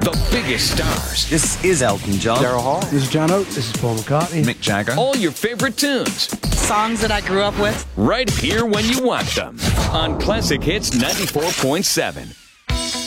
The biggest stars. This is Elton John. Daryl Hall. This is John Oates. This is Paul McCartney. Mick Jagger. All your favorite tunes. Songs that I grew up with. Right here when you want them. On Classic Hits 94.7.